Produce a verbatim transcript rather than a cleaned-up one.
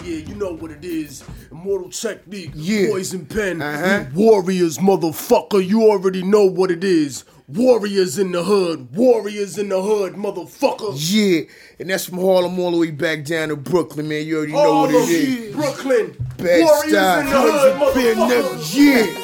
yeah, you know what it is. Immortal Technique, Yeah. Poison Pen, Uh-huh. we warriors, motherfucker. You already know what it is. Warriors in the hood, warriors in the hood, motherfucker. Yeah, and that's from Harlem all the way back down to Brooklyn, man. You already know All what it of is. Brooklyn, Bad warriors style, in the hood, Poison Pen, motherfucker. nigga. Yeah.